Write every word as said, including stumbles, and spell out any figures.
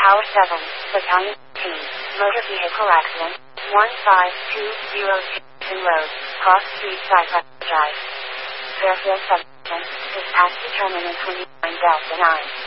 Tower seven, Battalion Team, Motor Vehicle Accident, one five two zero two Road, Cross Street, Cypress Drive. Fairfield Substation, dispatch determinant twenty-nine Delta nine.